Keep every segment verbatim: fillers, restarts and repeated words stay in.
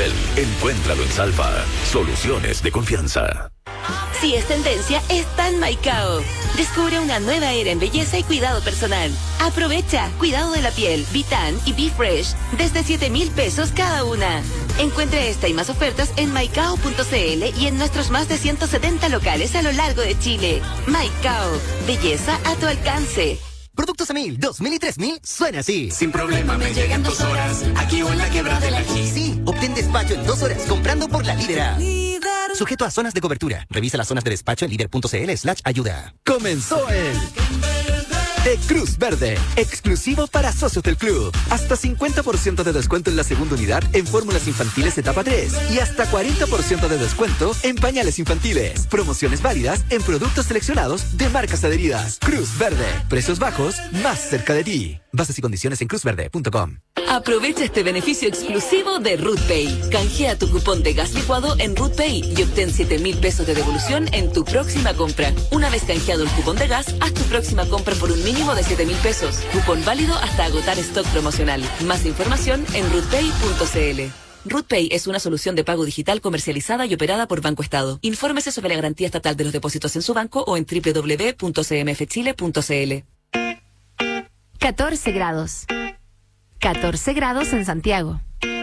piel. Encuéntralo en Salva. Soluciones de confianza. Si es tendencia, está en Maicao. Descubre una nueva era en belleza y cuidado personal. Aprovecha cuidado de la piel, Vitan y Be Fresh desde siete mil pesos cada una. Encuentre esta y más ofertas en maicao punto cl y en nuestros más de ciento setenta locales a lo largo de Chile. Maicao, belleza a tu alcance. Productos Emil dos mil y tres mil suena así. Sin problema me llegan dos horas, aquí o en la quebrada del Ají. Sí, obtén despacho en dos horas comprando por la Lídera. Sujeto a zonas de cobertura. Revisa las zonas de despacho en líder punto cl slash ayuda. Comenzó el de Cruz Verde, exclusivo para socios del club. Hasta cincuenta por ciento de descuento en la segunda unidad en fórmulas infantiles etapa tres y hasta cuarenta por ciento de descuento en pañales infantiles. Promociones válidas en productos seleccionados de marcas adheridas. Cruz Verde, precios bajos más cerca de ti. Bases y condiciones en cruz verde punto com. Aprovecha este beneficio exclusivo de RootPay. Canjea tu cupón de gas licuado en RootPay y obtén siete mil pesos de devolución en tu próxima compra. Una vez canjeado el cupón de gas, haz tu próxima compra por un mínimo de siete mil pesos. Cupón válido hasta agotar stock promocional. Más información en rootpay punto cl. RootPay es una solución de pago digital comercializada y operada por Banco Estado. Infórmese sobre la garantía estatal de los depósitos en su banco o en doble u doble u doble u punto c m f chile punto c l. catorce grados. catorce grados en Santiago.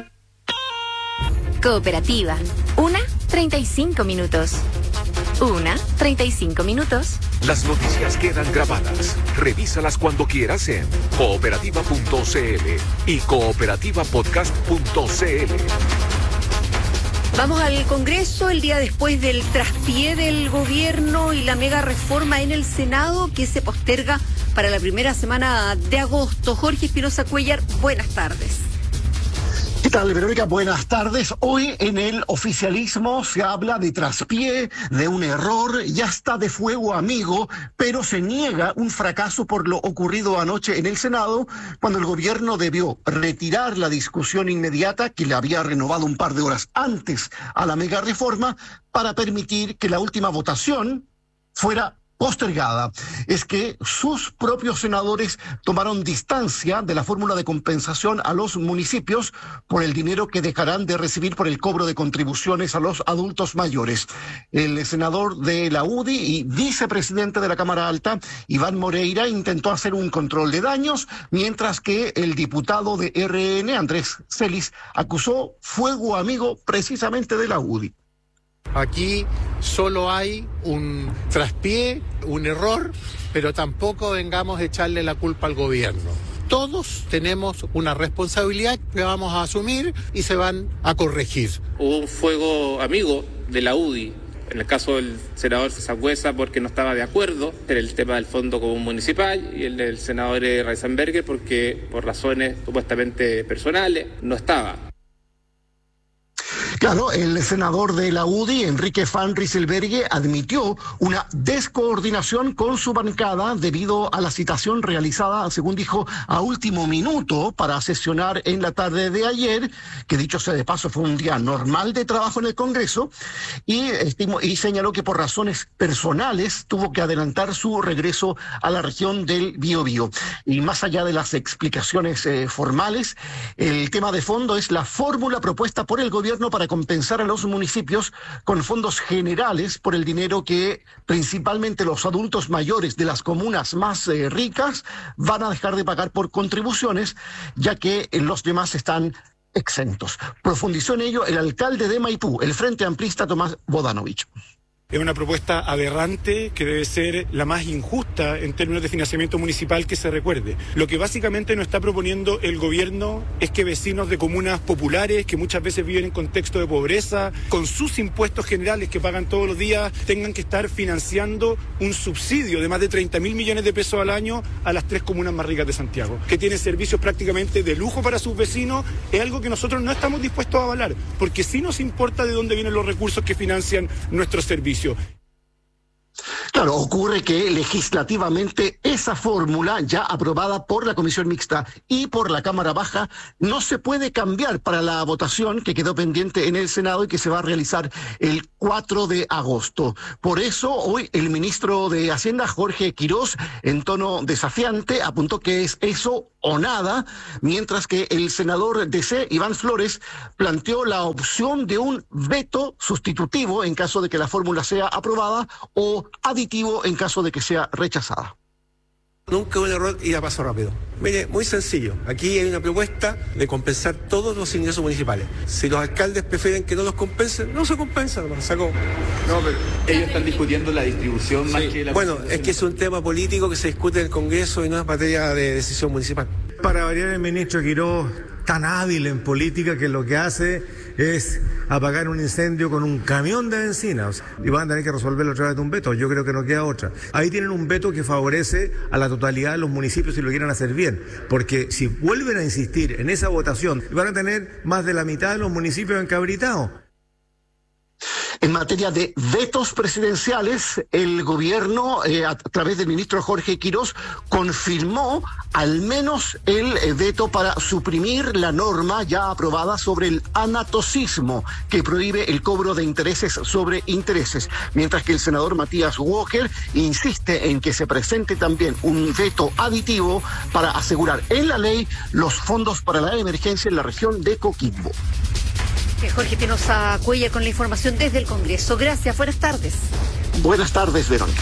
Cooperativa. Una, treinta y cinco minutos. Una, treinta y cinco minutos. Las noticias quedan grabadas. Revísalas cuando quieras en cooperativa punto cl y cooperativa podcast punto cl. Vamos al Congreso el día después del traspié del gobierno y la mega reforma en el Senado que se posterga para la primera semana de agosto. Jorge Espinosa Cuellar, buenas tardes. ¿Qué tal, Verónica? Buenas tardes. Hoy en el oficialismo se habla de traspié, de un error, ya está de fuego amigo, pero se niega un fracaso por lo ocurrido anoche en el Senado, cuando el gobierno debió retirar la discusión inmediata que le había renovado un par de horas antes a la mega reforma para permitir que la última votación fuera postergada. Es que sus propios senadores tomaron distancia de la fórmula de compensación a los municipios por el dinero que dejarán de recibir por el cobro de contribuciones a los adultos mayores. El senador de la U D I y vicepresidente de la Cámara Alta, Iván Moreira, intentó hacer un control de daños, mientras que el diputado de R N, Andrés Celis, acusó fuego amigo precisamente de la U D I. Aquí solo hay un traspié, un error, pero tampoco vengamos a echarle la culpa al gobierno. Todos tenemos una responsabilidad que vamos a asumir y se van a corregir. Hubo un fuego amigo de la U D I, en el caso del senador Sangüesa porque no estaba de acuerdo en el tema del Fondo Común Municipal, y el del senador Reisenberger porque por razones supuestamente personales no estaba. Claro, el senador de la U D I, Enrique Fan Rieselberghe, admitió una descoordinación con su bancada debido a la citación realizada, según dijo, a último minuto para sesionar en la tarde de ayer, que dicho sea de paso fue un día normal de trabajo en el Congreso, y, estimó, y señaló que por razones personales tuvo que adelantar su regreso a la región del Biobío. Y más allá de las explicaciones eh, formales, el tema de fondo es la fórmula propuesta por el gobierno para compensar a los municipios con fondos generales por el dinero que principalmente los adultos mayores de las comunas más eh, ricas van a dejar de pagar por contribuciones, ya que los demás están exentos. Profundizó en ello el alcalde de Maipú, el Frente Amplista Tomás Bodanovich. Es una propuesta aberrante que debe ser la más injusta en términos de financiamiento municipal que se recuerde. Lo que básicamente nos está proponiendo el gobierno es que vecinos de comunas populares, que muchas veces viven en contexto de pobreza, con sus impuestos generales que pagan todos los días, tengan que estar financiando un subsidio de más de treinta mil millones de pesos al año a las tres comunas más ricas de Santiago, que tienen servicios prácticamente de lujo para sus vecinos. Es algo que nosotros no estamos dispuestos a avalar, porque sí nos importa de dónde vienen los recursos que financian nuestros servicios. Claro, ocurre que legislativamente esa fórmula ya aprobada por la Comisión Mixta y por la Cámara Baja no se puede cambiar para la votación que quedó pendiente en el Senado y que se va a realizar el cuatro de agosto. Por eso hoy el ministro de Hacienda, Jorge Quirós, en tono desafiante, apuntó que es eso o nada, mientras que el senador D C, Iván Flores, planteó la opción de un veto sustitutivo en caso de que la fórmula sea aprobada o aditivo en caso de que sea rechazada. Nunca un error ir a paso rápido. Mire, muy sencillo. Aquí hay una propuesta de compensar todos los ingresos municipales. Si los alcaldes prefieren que no los compensen, no se compensan, se sacó. No, pero ellos están discutiendo la distribución más sí. que la... Bueno, es que es un tema político que se discute en el Congreso y no es materia de decisión municipal. Para variar, el ministro Quirós, tan hábil en política, que lo que hace es apagar un incendio con un camión de benzina. O sea, y van a tener que resolverlo a través de un veto. Yo creo que no queda otra. Ahí tienen un veto que favorece a la totalidad de los municipios si lo quieren hacer bien. Porque si vuelven a insistir en esa votación, van a tener más de la mitad de los municipios encabritados. En materia de vetos presidenciales, el gobierno, eh, a través del ministro Jorge Quirós, confirmó al menos el eh, veto para suprimir la norma ya aprobada sobre el anatocismo, que prohíbe el cobro de intereses sobre intereses, mientras que el senador Matías Walker insiste en que se presente también un veto aditivo para asegurar en la ley los fondos para la emergencia en la región de Coquimbo. Jorge Espinosa Cuellar con la información desde el Congreso. Gracias, buenas tardes. Buenas tardes, Verónica.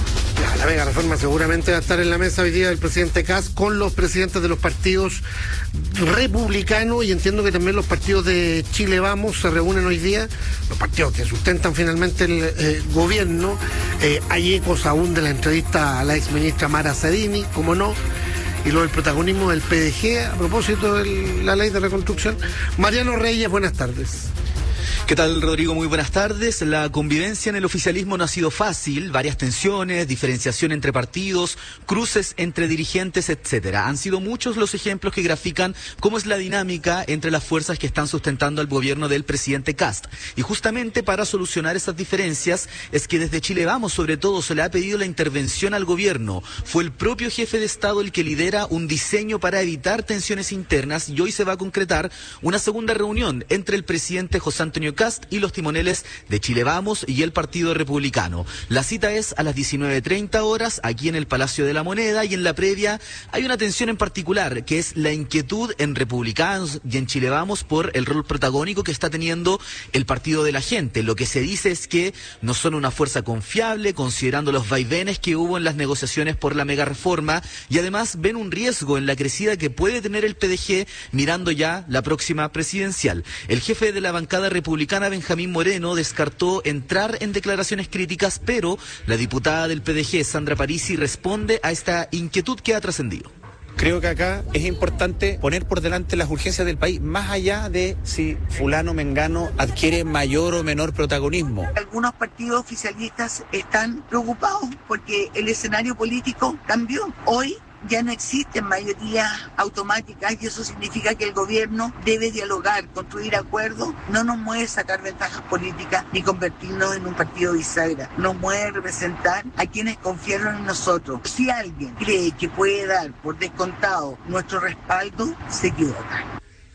La mega reforma seguramente va a estar en la mesa hoy día del presidente Kast con los presidentes de los partidos republicanos, y entiendo que también los partidos de Chile Vamos se reúnen hoy día, los partidos que sustentan finalmente el eh, gobierno. Eh, hay ecos aún de la entrevista a la exministra Mara Sedini, como no, y lo del protagonismo del P D G a propósito de la ley de reconstrucción. Mariano Reyes, buenas tardes. ¿Qué tal, Rodrigo? Muy buenas tardes. La convivencia en el oficialismo no ha sido fácil. Varias tensiones, diferenciación entre partidos, cruces entre dirigentes, etcétera. Han sido muchos los ejemplos que grafican cómo es la dinámica entre las fuerzas que están sustentando al gobierno del presidente Kast. Y justamente para solucionar esas diferencias es que desde Chile Vamos, sobre todo, se le ha pedido la intervención al gobierno. Fue el propio jefe de Estado el que lidera un diseño para evitar tensiones internas, y hoy se va a concretar una segunda reunión entre el presidente José Antonio Kast y los timoneles de Chile Vamos y el Partido Republicano. La cita es a las diecinueve treinta horas aquí en el Palacio de la Moneda, y en la previa hay una tensión en particular, que es la inquietud en Republicanos y en Chile Vamos por el rol protagónico que está teniendo el Partido de la Gente. Lo que se dice es que no son una fuerza confiable, considerando los vaivenes que hubo en las negociaciones por la mega reforma, y además ven un riesgo en la crecida que puede tener el P D G mirando ya la próxima presidencial. El jefe de la bancada republicana, Benjamín Moreno, descartó entrar en declaraciones críticas, pero la diputada del P D G, Sandra Parisi, responde a esta inquietud que ha trascendido. Creo que acá es importante poner por delante las urgencias del país, más allá de si fulano mengano adquiere mayor o menor protagonismo. Algunos partidos oficialistas están preocupados porque el escenario político cambió. Hoy ya no existen mayorías automáticas, y eso significa que el gobierno debe dialogar, construir acuerdos. No nos mueve sacar ventajas políticas ni convertirnos en un partido bisagra. Nos mueve representar a quienes confiaron en nosotros. Si alguien cree que puede dar por descontado nuestro respaldo, se equivoca.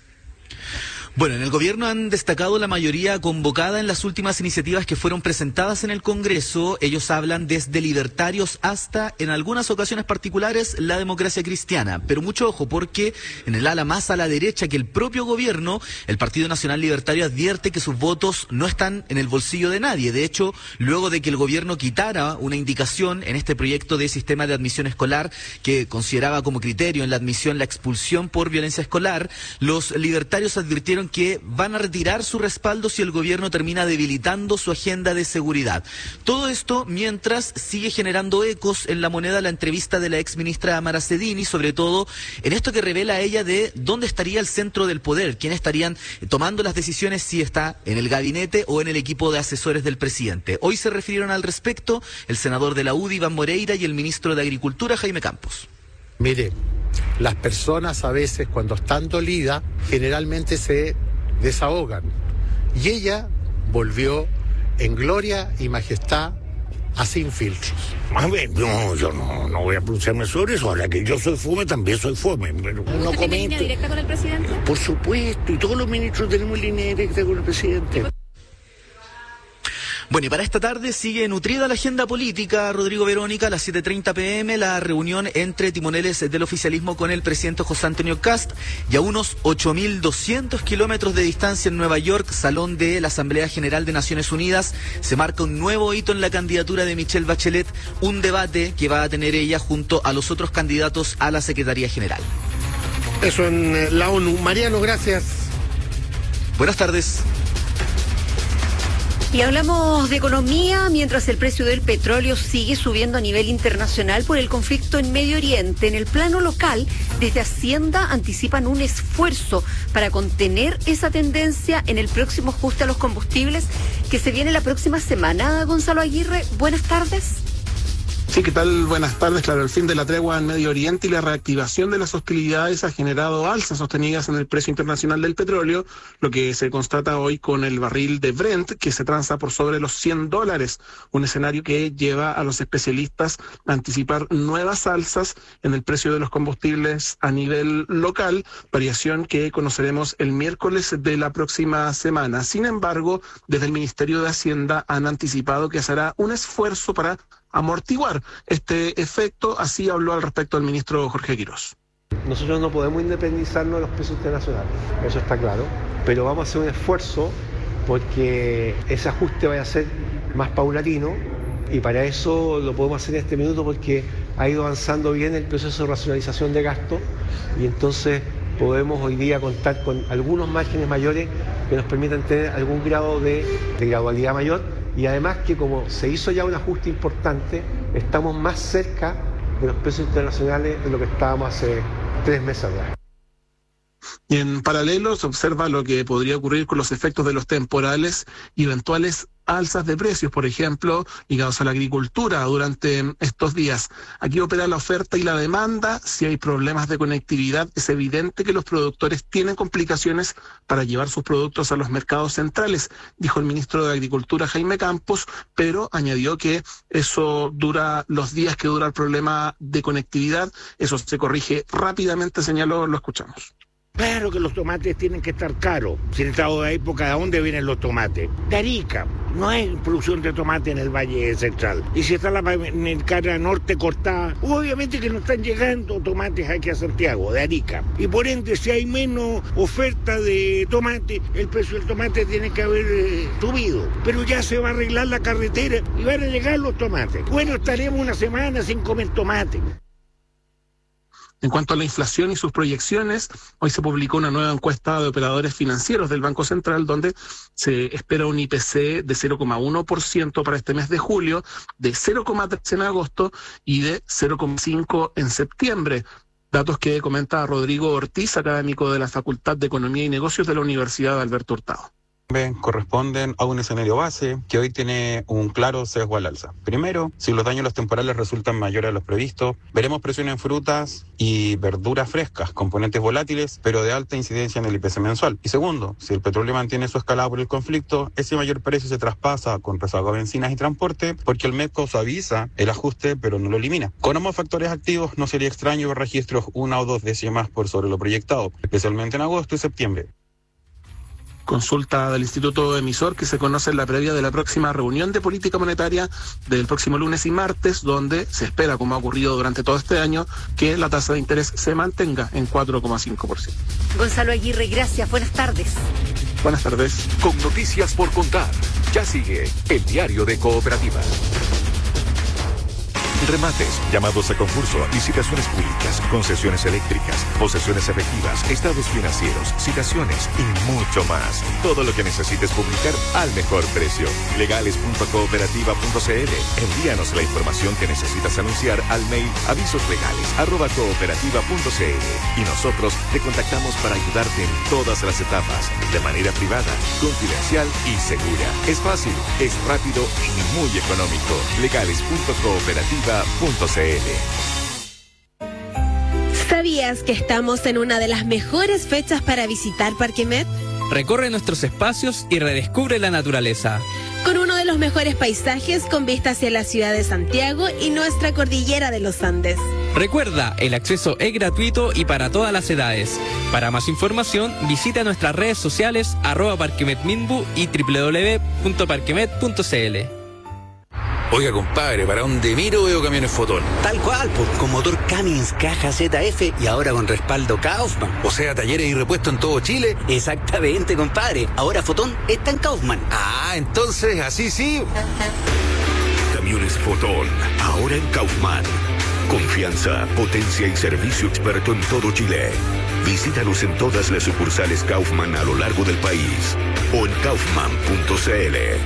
Bueno, en el gobierno han destacado la mayoría convocada en las últimas iniciativas que fueron presentadas en el Congreso. Ellos hablan desde libertarios hasta, en algunas ocasiones particulares, la democracia cristiana. Pero mucho ojo, porque en el ala más a la derecha que el propio gobierno, el Partido Nacional Libertario advierte que sus votos no están en el bolsillo de nadie. De hecho, luego de que el gobierno quitara una indicación en este proyecto de sistema de admisión escolar que consideraba como criterio en la admisión la expulsión por violencia escolar, los libertarios advirtieron que van a retirar su respaldo si el gobierno termina debilitando su agenda de seguridad. Todo esto mientras sigue generando ecos en la moneda la entrevista de la exministra Mara Sedini, sobre todo en esto que revela ella de dónde estaría el centro del poder, quiénes estarían tomando las decisiones, si está en el gabinete o en el equipo de asesores del presidente. Hoy se refirieron al respecto el senador de la U D I, Iván Moreira, y el ministro de Agricultura, Jaime Campos. Mire, las personas a veces cuando están dolidas generalmente se desahogan, y ella volvió en gloria y majestad a sin filtros. A ver, no, yo no, no voy a pronunciarme sobre eso. Ahora que yo soy fome, también soy fome. Pero no ¿Usted tiene línea directa con el presidente? Por supuesto, y todos los ministros tenemos línea directa con el presidente. Bueno, y para esta tarde sigue nutrida la agenda política, Rodrigo Verónica, a las siete treinta pm, la reunión entre timoneles del oficialismo con el presidente José Antonio Kast, y a unos ocho mil doscientos kilómetros de distancia en Nueva York, salón de la Asamblea General de Naciones Unidas, se marca un nuevo hito en la candidatura de Michelle Bachelet, un debate que va a tener ella junto a los otros candidatos a la Secretaría General. Eso en la ONU. Mariano, gracias. Buenas tardes. Y hablamos de economía mientras el precio del petróleo sigue subiendo a nivel internacional por el conflicto en Medio Oriente. En el plano local, desde Hacienda anticipan un esfuerzo para contener esa tendencia en el próximo ajuste a los combustibles que se viene la próxima semana. Gonzalo Aguirre, buenas tardes. Sí, ¿qué tal? Buenas tardes. Claro, el fin de la tregua en Medio Oriente y la reactivación de las hostilidades ha generado alzas sostenidas en el precio internacional del petróleo, lo que se constata hoy con el barril de Brent, que se transa por sobre los cien dólares, un escenario que lleva a los especialistas a anticipar nuevas alzas en el precio de los combustibles a nivel local, variación que conoceremos el miércoles de la próxima semana. Sin embargo, desde el Ministerio de Hacienda han anticipado que se hará un esfuerzo para amortiguar este efecto. Así habló al respecto el ministro Jorge Quirós. Nosotros no podemos independizarnos de los precios internacionales, eso está claro, pero vamos a hacer un esfuerzo porque ese ajuste vaya a ser más paulatino, y para eso lo podemos hacer en este minuto porque ha ido avanzando bien el proceso de racionalización de gasto, y entonces podemos hoy día contar con algunos márgenes mayores que nos permitan tener algún grado de, de gradualidad mayor. Y además que como se hizo ya un ajuste importante, estamos más cerca de los precios internacionales de lo que estábamos hace tres meses atrás. Y en paralelo se observa lo que podría ocurrir con los efectos de los temporales y eventuales alzas de precios, por ejemplo, ligados a la agricultura durante estos días. Aquí opera la oferta y la demanda. Si hay problemas de conectividad, es evidente que los productores tienen complicaciones para llevar sus productos a los mercados centrales, dijo el ministro de Agricultura, Jaime Campos, pero añadió que eso dura los días que dura el problema de conectividad. Eso se corrige rápidamente, señaló, lo escuchamos. Claro que los tomates tienen que estar caros. Si en estado de época, ¿de dónde vienen los tomates? De Arica. No hay producción de tomate en el Valle Central. Y si está la cara norte cortada, obviamente que no están llegando tomates aquí a Santiago, de Arica. Y por ende, si hay menos oferta de tomate, el precio del tomate tiene que haber eh, subido. Pero ya se va a arreglar la carretera y van a llegar los tomates. Bueno, estaremos una semana sin comer tomate. En cuanto a la inflación y sus proyecciones, hoy se publicó una nueva encuesta de operadores financieros del Banco Central donde se espera un I P C de cero coma uno por ciento para este mes de julio, de cero coma tres por ciento en agosto y de cero coma cinco por ciento en septiembre. Datos que comenta Rodrigo Ortiz, académico de la Facultad de Economía y Negocios de la Universidad Alberto Hurtado. Corresponden a un escenario base que hoy tiene un claro sesgo al alza. Primero, si los daños los temporales resultan mayores a los previstos, veremos presión en frutas y verduras frescas, componentes volátiles, pero de alta incidencia en el I P C mensual. Y segundo, si el petróleo mantiene su escalada por el conflicto, ese mayor precio se traspasa con rezago a bencinas y transporte, porque el MEPCO suaviza el ajuste, pero no lo elimina. Con ambos factores activos, no sería extraño ver registros una o dos décimas por sobre lo proyectado, especialmente en agosto y septiembre. Consulta del Instituto Emisor que se conoce en la previa de la próxima reunión de política monetaria del próximo lunes y martes, donde se espera, como ha ocurrido durante todo este año, que la tasa de interés se mantenga en cuatro coma cinco por ciento. Gonzalo Aguirre, gracias. Buenas tardes. Buenas tardes. Con noticias por contar, ya sigue el diario de Cooperativa. Remates, llamados a concurso, licitaciones públicas, concesiones eléctricas, posesiones efectivas, estados financieros, citaciones y mucho más. Todo lo que necesites publicar al mejor precio. legales punto cooperativa punto c l. Envíanos la información que necesitas anunciar al mail avisoslegales arroba cooperativa punto c l y nosotros te contactamos para ayudarte en todas las etapas, de manera privada, confidencial y segura. Es fácil, es rápido y muy económico. legales punto cooperativa punto c l. ¿Sabías que estamos en una de las mejores fechas para visitar Parque Met? Recorre nuestros espacios y redescubre la naturaleza. Con uno de los mejores paisajes con vista hacia la ciudad de Santiago y nuestra cordillera de los Andes. Recuerda, el acceso es gratuito y para todas las edades. Para más información, visita nuestras redes sociales arroba parquemetminbu y doble u doble u doble u punto parquemet punto c l. Oiga, compadre, ¿para dónde miro veo camiones Fotón? Tal cual, pues, con motor Cummins, caja Z F y ahora con respaldo Kaufman. O sea, talleres y repuestos en todo Chile. Exactamente, compadre. Ahora Fotón está en Kaufman. Ah, entonces, así sí. Camiones Fotón, ahora en Kaufman. Confianza, potencia y servicio experto en todo Chile. Visítanos en todas las sucursales Kaufman a lo largo del país o en kaufman punto c l.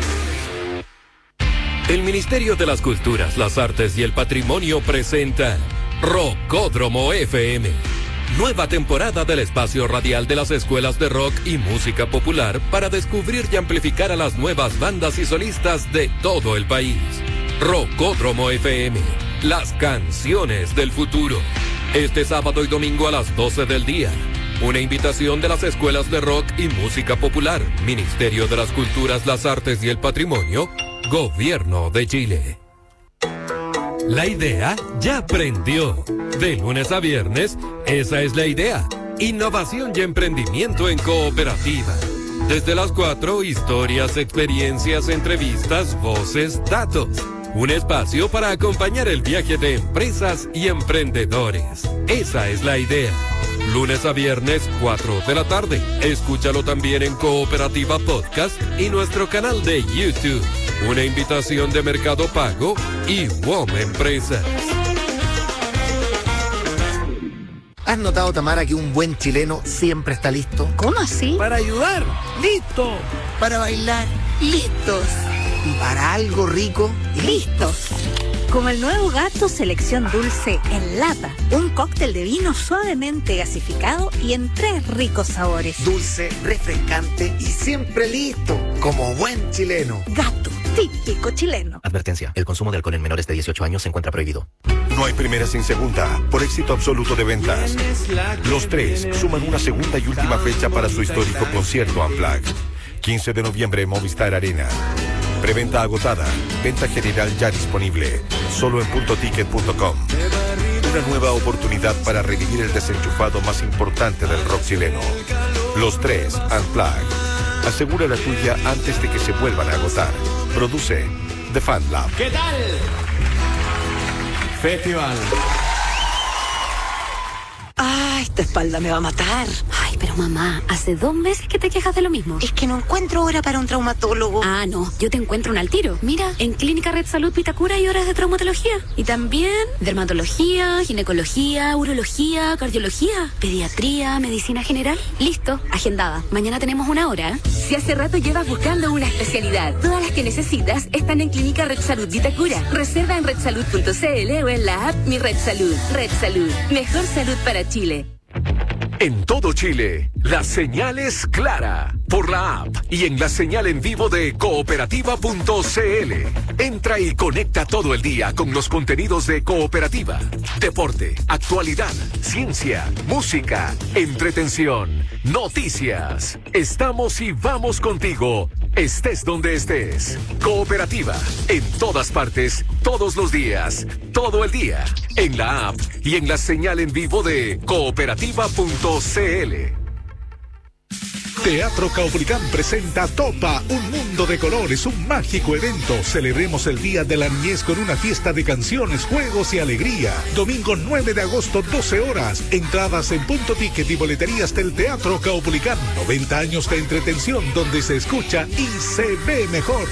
El Ministerio de las Culturas, las Artes y el Patrimonio presenta Rockódromo F M. Nueva temporada del espacio radial de las escuelas de rock y música popular para descubrir y amplificar a las nuevas bandas y solistas de todo el país. Rockódromo F M, las canciones del futuro. Este sábado y domingo a las doce del día. Una invitación de las escuelas de rock y música popular, Ministerio de las Culturas, las Artes y el Patrimonio, Gobierno de Chile. La idea ya prendió. De lunes a viernes, esa es la idea. Innovación y emprendimiento en cooperativa. Desde las cuatro, historias, experiencias, entrevistas, voces, datos. Un espacio para acompañar el viaje de empresas y emprendedores. Esa es la idea. Lunes a viernes, cuatro de la tarde. Escúchalo también en Cooperativa Podcast y nuestro canal de YouTube. Una invitación de Mercado Pago y W O M Empresas. ¿Has notado, Tamara, que un buen chileno siempre está listo? ¿Cómo así? Para ayudar, listo. Para bailar, listos. Y para algo rico, listos. Como el nuevo Gato Selección Dulce en lata. Un cóctel de vino suavemente gasificado y en tres ricos sabores. Dulce, refrescante y siempre listo. Como buen chileno. Gato, típico chileno. Advertencia, el consumo de alcohol en menores de dieciocho años se encuentra prohibido. No hay primera sin segunda, por éxito absoluto de ventas. Los Tres suman una segunda y última fecha para su histórico concierto Unplugged. quince de noviembre en Movistar Arena. Preventa agotada, venta general ya disponible, solo en punto ticket punto com. Una nueva oportunidad para revivir el desenchufado más importante del rock chileno. Los Tres Unplugged. Asegura la tuya antes de que se vuelvan a agotar. Produce The Fan Lab. ¿Qué tal? Festival. Ah, esta espalda me va a matar. Ay, pero mamá, hace dos meses que te quejas de lo mismo. Es que no encuentro hora para un traumatólogo. Ah, no, yo te encuentro un al tiro. Mira, en Clínica Red Salud Vitacura hay horas de traumatología. Y también dermatología, ginecología, urología, cardiología, pediatría, medicina general. Listo, agendada. Mañana tenemos una hora. Si hace rato llevas buscando una especialidad, todas las que necesitas están en Clínica Red Salud Vitacura. Reserva en red salud punto c l o en la app Mi Red Salud. Red Salud, mejor salud para Chile. En todo Chile, la señal es clara. Por la app y en la señal en vivo de cooperativa punto c l. Entra y conecta todo el día con los contenidos de Cooperativa. Deporte, actualidad, ciencia, música, entretención, noticias. Estamos y vamos contigo, estés donde estés. Cooperativa, en todas partes, todos los días, todo el día. En la app y en la señal en vivo de cooperativa punto c l. Teatro Caupolicán presenta Topa, un mundo de colores, un mágico evento. Celebremos el Día de la Niñez con una fiesta de canciones, juegos y alegría. Domingo nueve de agosto, doce horas. Entradas en Punto Ticket y boleterías del Teatro Caupolicán. noventa años de entretención donde se escucha y se ve mejor.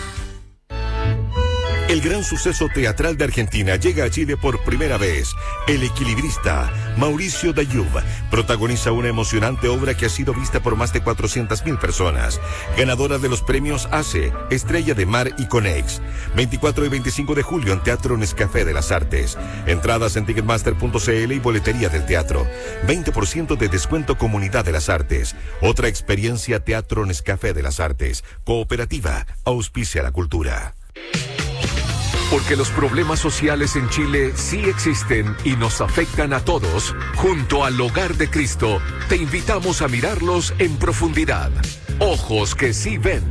El gran suceso teatral de Argentina llega a Chile por primera vez. El equilibrista, Mauricio Dayub, protagoniza una emocionante obra que ha sido vista por más de cuatrocientas mil personas. Ganadora de los premios A C E, Estrella de Mar y Conex. veinticuatro y veinticinco de julio en Teatro Nescafé de las Artes. Entradas en ticketmaster punto c l y boletería del teatro. veinte por ciento de descuento Comunidad de las Artes. Otra experiencia Teatro Nescafé de las Artes. Cooperativa, auspicia la cultura. Porque los problemas sociales en Chile sí existen y nos afectan a todos, junto al Hogar de Cristo, te invitamos a mirarlos en profundidad. Ojos que sí ven.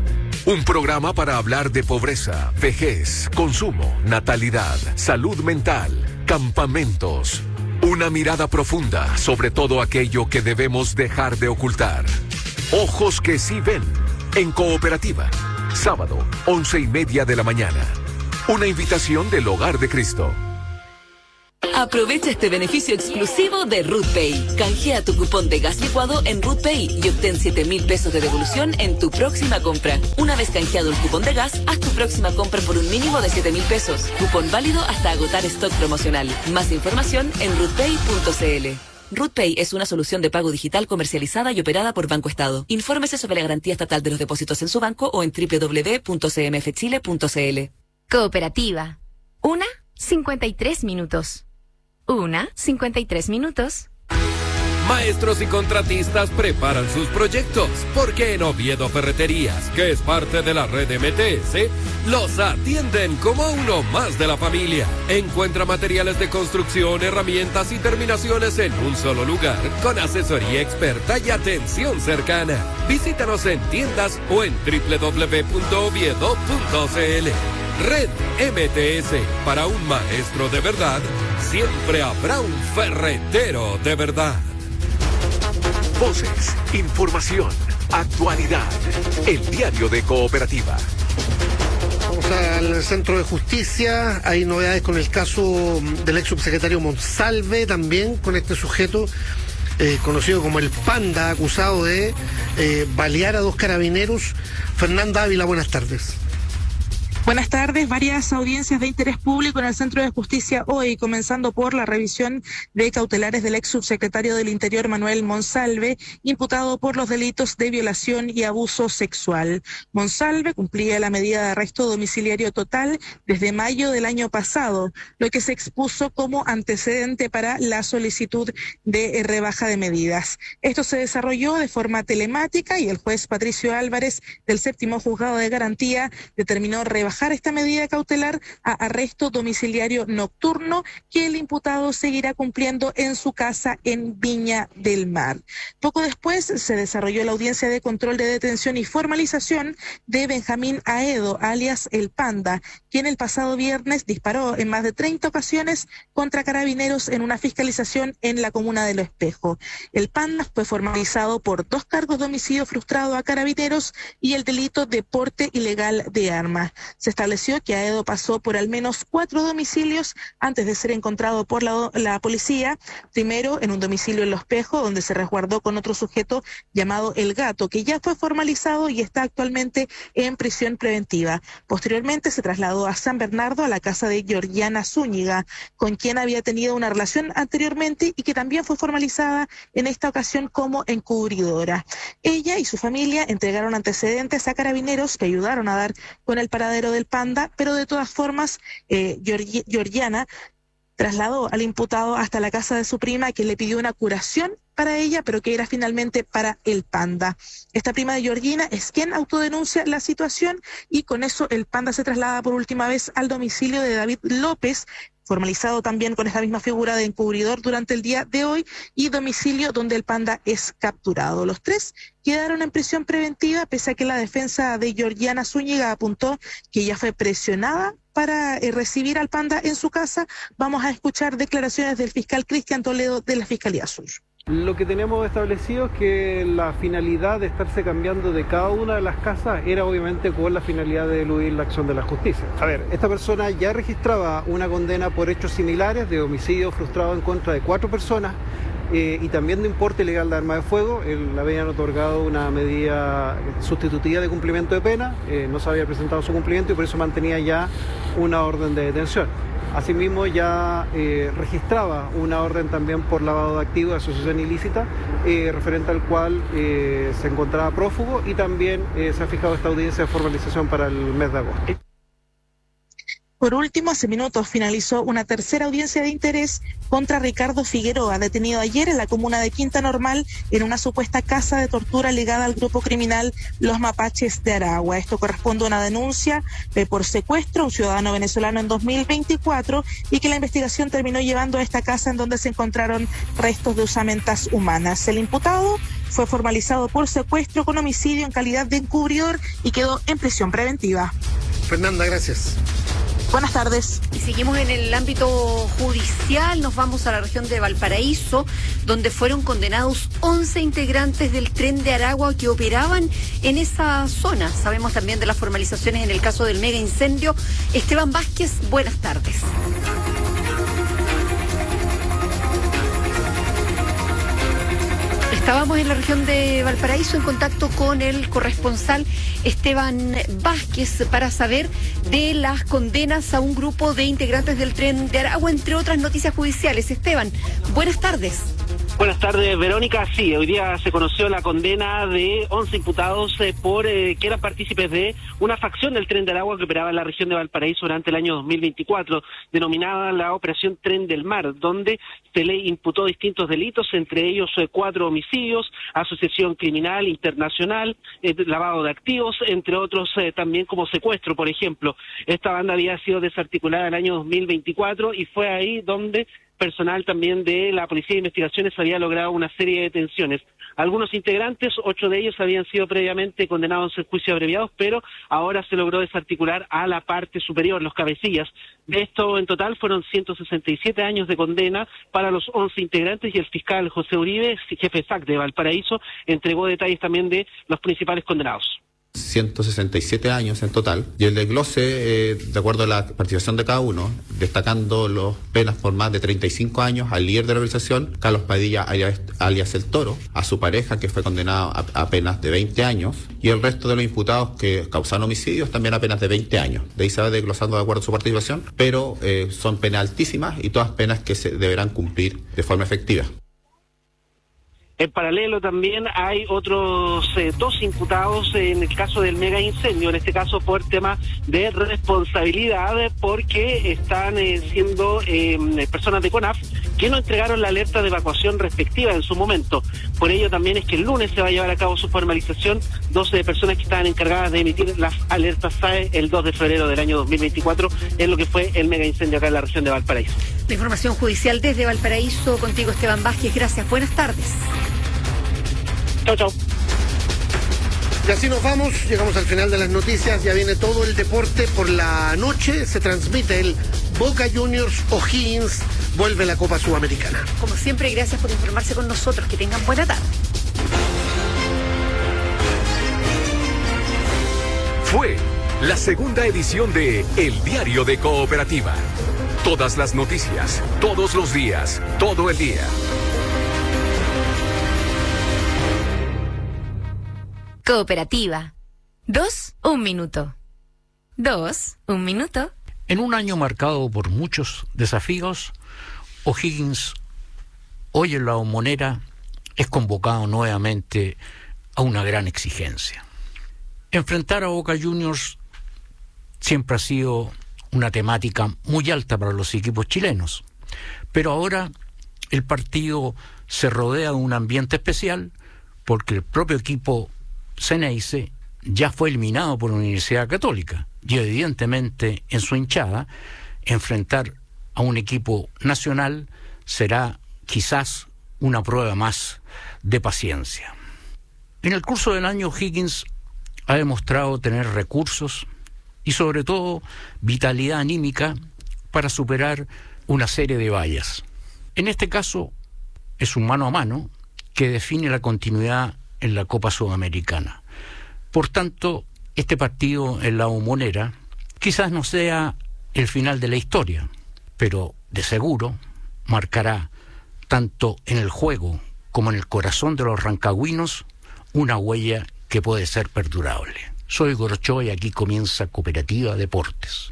Un programa para hablar de pobreza, vejez, consumo, natalidad, salud mental, campamentos. Una mirada profunda sobre todo aquello que debemos dejar de ocultar. Ojos que sí ven, en Cooperativa. Sábado, once y media de la mañana. Una invitación del Hogar de Cristo. Aprovecha este beneficio exclusivo de RootPay. Canjea tu cupón de gas licuado en RootPay y obtén siete mil pesos de devolución en tu próxima compra. Una vez canjeado el cupón de gas, haz tu próxima compra por un mínimo de siete mil pesos. Cupón válido hasta agotar stock promocional. Más información en rootpay punto cl. RootPay es una solución de pago digital comercializada y operada por Banco Estado. Infórmese sobre la garantía estatal de los depósitos en su banco o en doble u doble u doble u punto c m f chile punto c l. Cooperativa. Una, cincuenta y tres minutos. Una, cincuenta y tres minutos. Maestros y contratistas preparan sus proyectos, porque en Oviedo Ferreterías, que es parte de la red M T S, los atienden como uno más de la familia. Encuentra materiales de construcción, herramientas y terminaciones en un solo lugar, con asesoría experta y atención cercana. Visítanos en tiendas o en doble u doble u doble u punto oviedo punto c l. Red M T S, para un maestro de verdad, siempre habrá un ferretero de verdad. Voces, información, actualidad. El diario de Cooperativa. Vamos al Centro de Justicia. Hay novedades con el caso del ex subsecretario Monsalve, también con este sujeto eh, conocido como el Panda, acusado de eh, balear a dos carabineros. Fernanda Ávila, buenas tardes. Buenas tardes. Varias audiencias de interés público en el Centro de Justicia hoy, comenzando por la revisión de cautelares del ex subsecretario del Interior Manuel Monsalve, imputado por los delitos de violación y abuso sexual. Monsalve cumplía la medida de arresto domiciliario total desde mayo del año pasado, lo que se expuso como antecedente para la solicitud de rebaja de medidas. Esto se desarrolló de forma telemática y el juez Patricio Álvarez del séptimo juzgado de garantía determinó rebajar esta medida cautelar a arresto domiciliario nocturno, que el imputado seguirá cumpliendo en su casa en Viña del Mar. Poco después se desarrolló la audiencia de control de detención y formalización de Benjamín Aedo, alias El Panda, quien el pasado viernes disparó en más de treinta ocasiones contra carabineros en una fiscalización en la comuna de Lo Espejo. El Panda fue formalizado por dos cargos de homicidio frustrado a carabineros y el delito de porte ilegal de armas. Se estableció que Aedo pasó por al menos cuatro domicilios antes de ser encontrado por la, la policía, primero en un domicilio en Lo Espejo, donde se resguardó con otro sujeto llamado El Gato, que ya fue formalizado y está actualmente en prisión preventiva. Posteriormente se trasladó a San Bernardo, a la casa de Georgiana Zúñiga, con quien había tenido una relación anteriormente y que también fue formalizada en esta ocasión como encubridora. Ella y su familia entregaron antecedentes a carabineros que ayudaron a dar con el paradero del Panda, pero de todas formas, eh, Georgi- Georgiana trasladó al imputado hasta la casa de su prima, que le pidió una curación para ella, pero que era finalmente para el Panda. Esta prima de Georgina es quien autodenuncia la situación y con eso el Panda se traslada por última vez al domicilio de David López, formalizado también con esta misma figura de encubridor durante el día de hoy, y domicilio donde el Panda es capturado. Los tres quedaron en prisión preventiva, pese a que la defensa de Georgiana Zúñiga apuntó que ella fue presionada para eh, recibir al Panda en su casa. Vamos a escuchar declaraciones del fiscal Cristian Toledo de la Fiscalía Sur. Lo que tenemos establecido es que la finalidad de estarse cambiando de cada una de las casas era obviamente con la finalidad de eludir la acción de la justicia. A ver, esta persona ya registraba una condena por hechos similares de homicidio frustrado en contra de cuatro personas eh, y también de importe ilegal de arma de fuego. Él le habían otorgado una medida sustitutiva de cumplimiento de pena, eh, no se había presentado su cumplimiento y por eso mantenía ya una orden de detención. Asimismo ya eh, registraba una orden también por lavado de activos de asociación ilícita, eh, referente al cual eh, se encontraba prófugo, y también eh, se ha fijado esta audiencia de formalización para el mes de agosto. Por último, hace minutos finalizó una tercera audiencia de interés contra Ricardo Figueroa, detenido ayer en la comuna de Quinta Normal en una supuesta casa de tortura ligada al grupo criminal Los Mapaches de Aragua. Esto corresponde a una denuncia eh, por secuestro a un ciudadano venezolano en dos mil veinticuatro y que la investigación terminó llevando a esta casa en donde se encontraron restos de osamentas humanas. El imputado fue formalizado por secuestro con homicidio en calidad de encubridor y quedó en prisión preventiva. Fernanda, gracias. Buenas tardes. Y seguimos en el ámbito judicial, nos vamos a la región de Valparaíso, donde fueron condenados once integrantes del tren de Aragua que operaban en esa zona. Sabemos también de las formalizaciones en el caso del mega incendio. Esteban Vázquez, buenas tardes. Estábamos en la región de Valparaíso en contacto con el corresponsal Esteban Vázquez para saber de las condenas a un grupo de integrantes del tren de Aragua, entre otras noticias judiciales. Esteban, buenas tardes. Buenas tardes, Verónica. Sí, hoy día se conoció la condena de once imputados eh, por eh, que eran partícipes de una facción del Tren de Aragua que operaba en la región de Valparaíso durante el año dos mil veinticuatro, denominada la Operación Tren del Mar, donde se le imputó distintos delitos, entre ellos eh, cuatro homicidios, asociación criminal internacional, eh, lavado de activos, entre otros eh, también como secuestro, por ejemplo. Esta banda había sido desarticulada en el año dos mil veinticuatro y fue ahí donde personal también de la Policía de Investigaciones había logrado una serie de detenciones. Algunos integrantes, ocho de ellos habían sido previamente condenados en juicio abreviados, pero ahora se logró desarticular a la parte superior, los cabecillas. De esto, en total, fueron ciento sesenta y siete años de condena para los once integrantes y el fiscal José Uribe, jefe S A C de Valparaíso, entregó detalles también de los principales condenados. ciento sesenta y siete años en total, y el desglose, eh, de acuerdo a la participación de cada uno, destacando las penas por más de treinta y cinco años al líder de la organización, Carlos Padilla, alias, alias El Toro, a su pareja, que fue condenado a, a penas de veinte años, y el resto de los imputados que causaron homicidios también a penas de veinte años. De ahí se va desglosando de acuerdo a su participación, pero eh, son penas altísimas y todas penas que se deberán cumplir de forma efectiva. En paralelo también hay otros eh, dos imputados en el caso del mega incendio, en este caso por tema de responsabilidad, porque están eh, siendo eh, personas de CONAF que no entregaron la alerta de evacuación respectiva en su momento. Por ello también es que el lunes se va a llevar a cabo su formalización. doce personas que estaban encargadas de emitir las alertas S A E el dos de febrero del año dos mil veinticuatro en lo que fue el mega incendio acá en la región de Valparaíso. La información judicial desde Valparaíso, contigo Esteban Vázquez, gracias, buenas tardes. Chao, chao. Y así nos vamos, llegamos al final de las noticias, ya viene todo el deporte por la noche, se transmite el Boca Juniors O'Higgins, vuelve la Copa Sudamericana. Como siempre, gracias por informarse con nosotros, que tengan buena tarde. Fue la segunda edición de El Diario de Cooperativa. Todas las noticias, todos los días, todo el día. Cooperativa. Dos, un minuto. Dos, un minuto. En un año marcado por muchos desafíos, O'Higgins, hoy en la Bombonera, es convocado nuevamente a una gran exigencia. Enfrentar a Boca Juniors siempre ha sido una temática muy alta para los equipos chilenos, pero ahora el partido se rodea de un ambiente especial porque el propio equipo Ceneice ya fue eliminado por la Universidad Católica y evidentemente en su hinchada enfrentar a un equipo nacional será quizás una prueba más de paciencia. En el curso del año O'Higgins ha demostrado tener recursos y sobre todo vitalidad anímica para superar una serie de vallas. En este caso es un mano a mano que define la continuidad en la Copa Sudamericana. Por tanto, este partido en la Bombonera quizás no sea el final de la historia, pero de seguro marcará tanto en el juego como en el corazón de los rancagüinos una huella que puede ser perdurable. Soy Gorchoa y aquí comienza Cooperativa Deportes.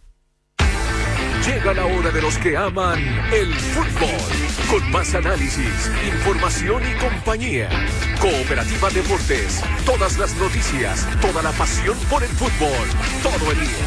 Llega la hora de los que aman el fútbol, con más análisis, información y compañía. Cooperativa Deportes, todas las noticias, toda la pasión por el fútbol, todo el día.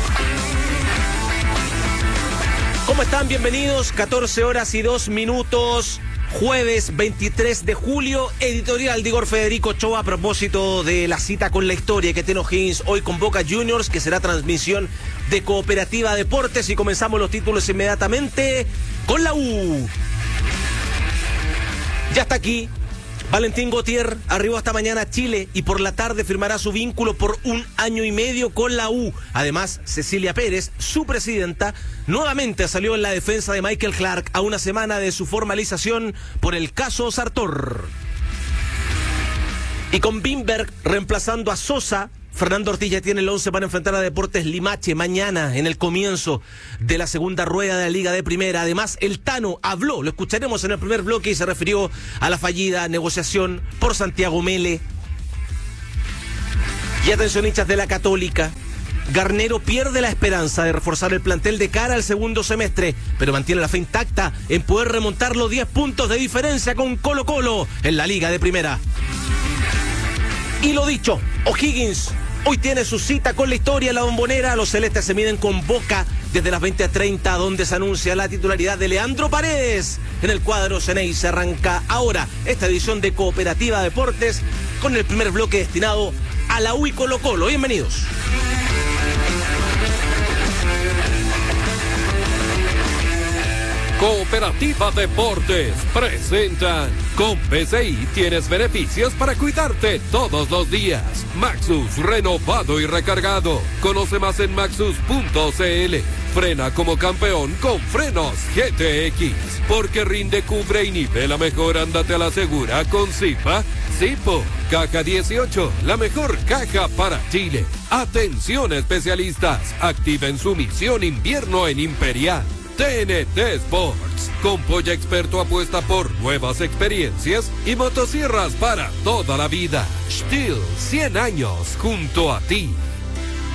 ¿Cómo están? Bienvenidos, catorce horas y dos minutos. Jueves veintitrés de julio, editorial de Igor Federico Ochoa a propósito de la cita con la historia que tiene O'Higgins hoy con Boca Juniors, que será transmisión de Cooperativa Deportes, y comenzamos los títulos inmediatamente con la U. Ya está aquí Valentín Gautier arribó esta mañana a Chile y por la tarde firmará su vínculo por un año y medio con la U. Además, Cecilia Pérez, su presidenta, nuevamente salió en la defensa de Michael Clark a una semana de su formalización por el caso Sartor. Y con Bimberg reemplazando a Sosa, Fernando Ortiz ya tiene el once para enfrentar a Deportes Limache mañana en el comienzo de la segunda rueda de la Liga de Primera. Además, el Tano habló, lo escucharemos en el primer bloque, y se refirió a la fallida negociación por Santiago Mele. Y atención, hinchas de la Católica. Garnero pierde la esperanza de reforzar el plantel de cara al segundo semestre, pero mantiene la fe intacta en poder remontar los diez puntos de diferencia con Colo Colo en la Liga de Primera. Y lo dicho, O'Higgins hoy tiene su cita con la historia en la Bombonera. Los celestes se miden con Boca desde las veinte a treinta, donde se anuncia la titularidad de Leandro Paredes en el cuadro Ceney. Se arranca ahora esta edición de Cooperativa Deportes con el primer bloque destinado a la U y Colo Colo. Bienvenidos. Cooperativa Deportes presenta. Con P C I tienes beneficios para cuidarte todos los días. Maxus renovado y recargado. Conoce más en maxus punto c l. Frena como campeón con frenos G T X. Porque rinde, cubre y nivela mejor. Ándate a la segura con Zipa. Zipo, caja dieciocho, la mejor caja para Chile. Atención especialistas, activen su misión invierno en Imperial. T N T Sports, con Polla Experto apuesta por nuevas experiencias y motosierras para toda la vida. Stihl, cien años junto a ti.